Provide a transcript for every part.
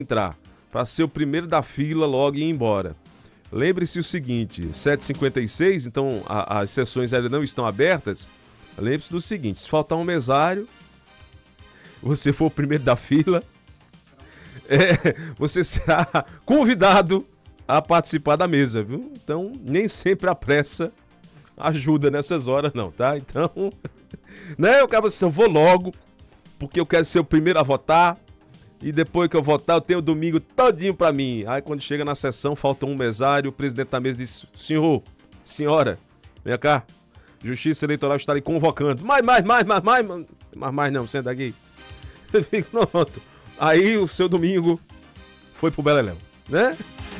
entrar, para ser o primeiro da fila logo e ir embora. Lembre-se o seguinte, 7h56, então as sessões ainda não estão abertas. Lembre-se do seguinte, se faltar um mesário, você for o primeiro da fila, você será convidado a participar da mesa, viu? Então, nem sempre a pressa ajuda nessas horas não, tá? Então, né, eu vou logo, porque eu quero ser o primeiro a votar, e depois que eu votar, eu tenho o domingo todinho pra mim. Aí quando chega na sessão, falta um mesário, o presidente da mesa diz, senhora, vem cá, Justiça Eleitoral está lhe convocando. Mais não, senta aqui. Pronto. Aí o seu domingo foi pro Beleléu, né?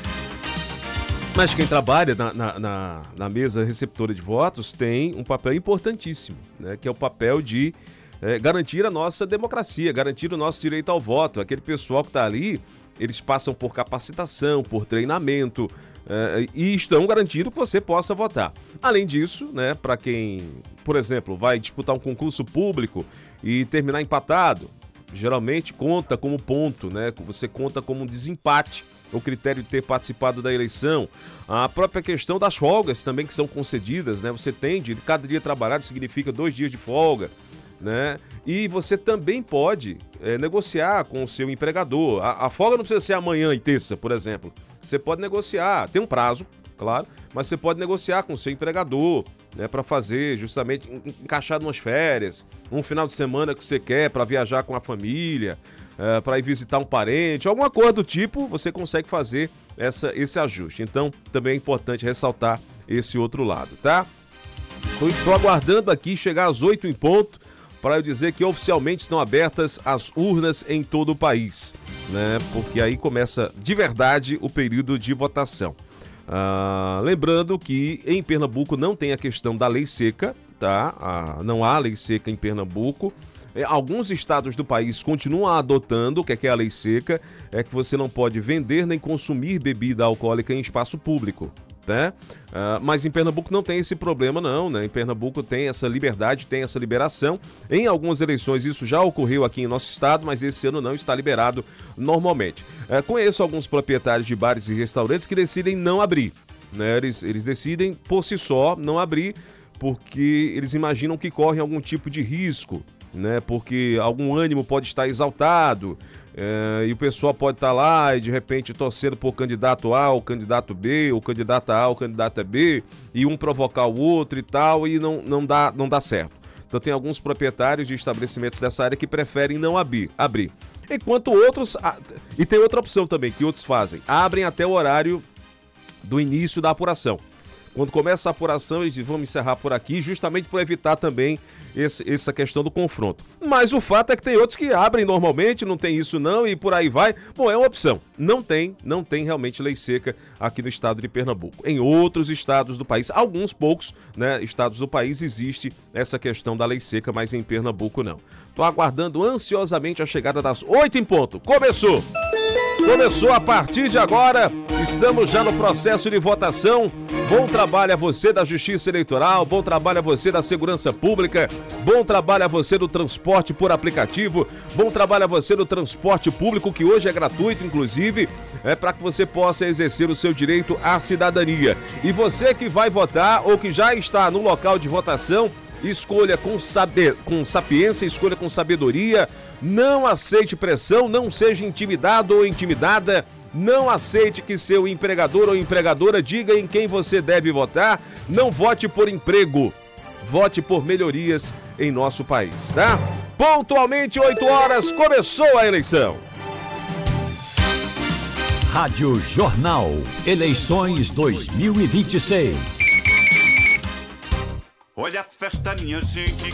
Mas quem trabalha na mesa receptora de votos tem um papel importantíssimo, né? Que é o papel de garantir a nossa democracia, garantir o nosso direito ao voto. Aquele pessoal que está ali, eles passam por capacitação, por treinamento, e estão garantindo que você possa votar. Além disso, né, para quem, por exemplo, vai disputar um concurso público e terminar empatado, geralmente conta como ponto, né? Você conta como um desempate, o critério de ter participado da eleição. A própria questão das folgas também que são concedidas, né? Você tem, cada dia trabalhado significa 2 dias de folga, né? E você também pode negociar com o seu empregador. A folga não precisa ser amanhã e terça, por exemplo. Você pode negociar, tem um prazo, claro, mas você pode negociar com o seu empregador, né, para fazer justamente encaixar umas férias, um final de semana que você quer para viajar com a família, para ir visitar um parente, alguma coisa do tipo, você consegue fazer esse ajuste. Então, também é importante ressaltar esse outro lado, tá? Estou aguardando aqui chegar às 8 em ponto para eu dizer que oficialmente estão abertas as urnas em todo o país, né? Porque aí começa de verdade o período de votação. Lembrando que em Pernambuco não tem a questão da lei seca, tá? Não há lei seca em Pernambuco. Alguns estados do país continuam adotando o que é a lei seca, é que você não pode vender nem consumir bebida alcoólica em espaço público, né? Mas em Pernambuco não tem esse problema não, né? Em Pernambuco tem essa liberdade, tem essa liberação. Em algumas eleições isso já ocorreu aqui em nosso estado, mas esse ano não está liberado normalmente. Conheço alguns proprietários de bares e restaurantes que decidem não abrir, né? Eles decidem por si só não abrir, porque eles imaginam que correm algum tipo de risco, né? Porque algum ânimo pode estar exaltado, e o pessoal pode estar lá e de repente torcendo por candidato A ou candidato B, ou candidata A ou candidata B, e um provocar o outro e tal, e não dá certo. Então tem alguns proprietários de estabelecimentos dessa área que preferem não abrir. Enquanto outros, e tem outra opção também que outros fazem, abrem até o horário do início da apuração. Quando começa a apuração, eles dizem, vamos encerrar por aqui, justamente para evitar também essa questão do confronto. Mas o fato é que tem outros que abrem normalmente, não tem isso não, e por aí vai. Bom, é uma opção. Não tem realmente lei seca aqui no estado de Pernambuco. Em outros estados do país, alguns poucos, né, estados do país, existe essa questão da lei seca, mas em Pernambuco não. Estou aguardando ansiosamente a chegada das 8 em ponto. Começou a partir de agora, estamos já no processo de votação. Bom trabalho a você da Justiça Eleitoral, bom trabalho a você da Segurança Pública, bom trabalho a você do transporte por aplicativo, bom trabalho a você do transporte público, que hoje é gratuito, inclusive, para que você possa exercer o seu direito à cidadania. E você que vai votar ou que já está no local de votação, escolha com sapiência, escolha com sabedoria, não aceite pressão, não seja intimidado ou intimidada, não aceite que seu empregador ou empregadora diga em quem você deve votar, não vote por emprego, vote por melhorias em nosso país, tá? Pontualmente 8 horas, começou a eleição. Rádio Jornal, eleições 2026. Olha a festa, minha gente.